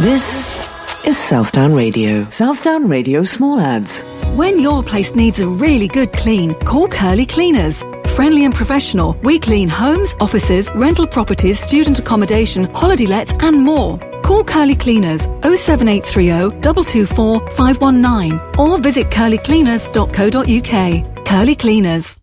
This is Southdown Radio. Southdown Radio Small Ads. When your place needs a really good clean, call Curly Cleaners. Friendly and professional, we clean homes, offices, rental properties, student accommodation, holiday lets and more. Call Curly Cleaners 07830 224 519 or visit curlycleaners.co.uk. Curly Cleaners.